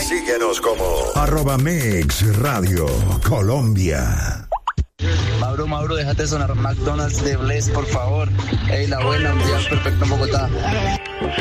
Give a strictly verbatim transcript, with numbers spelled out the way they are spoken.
Síguenos como arroba Mix Radio Colombia. Mauro, Mauro, déjate sonar McDonald's de Bless, por favor. Ey, la buena, un día perfecto en Bogotá.